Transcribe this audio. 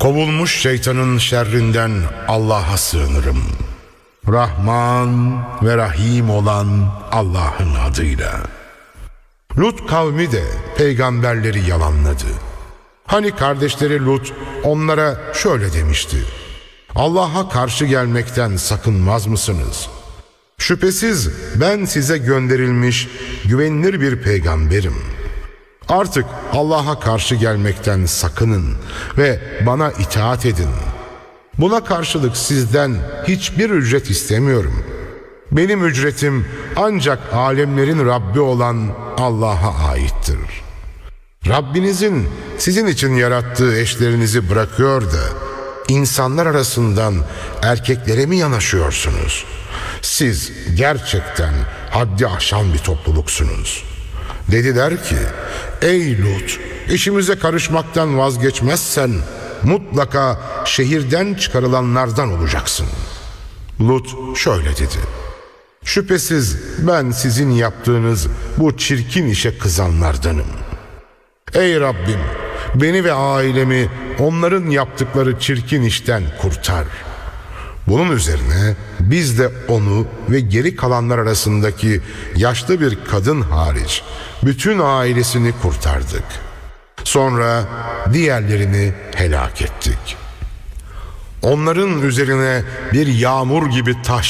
Kovulmuş şeytanın şerrinden Allah'a sığınırım. Rahman ve Rahim olan Allah'ın adıyla. Lut kavmi de peygamberleri yalanladı. Hani kardeşleri Lut onlara şöyle demişti: Allah'a karşı gelmekten sakınmaz mısınız? Şüphesiz ben size gönderilmiş güvenilir bir peygamberim. Artık Allah'a karşı gelmekten sakının ve bana itaat edin. Buna karşılık sizden hiçbir ücret istemiyorum. Benim ücretim ancak alemlerin Rabbi olan Allah'a aittir. Rabbinizin sizin için yarattığı eşlerinizi bırakıyor da insanlar arasından erkeklere mi yanaşıyorsunuz? Siz gerçekten haddi aşan bir topluluksunuz. Dediler ki, ey Lut, işimize karışmaktan vazgeçmezsen mutlaka şehirden çıkarılanlardan olacaksın. Lut şöyle dedi: şüphesiz ben sizin yaptığınız bu çirkin işe kızanlardanım. Ey Rabbim, beni ve ailemi onların yaptıkları çirkin işten kurtar. Bunun üzerine biz de onu ve geri kalanlar arasındaki yaşlı bir kadın hariç bütün ailesini kurtardık. Sonra diğerlerini helak ettik. Onların üzerine bir yağmur gibi taş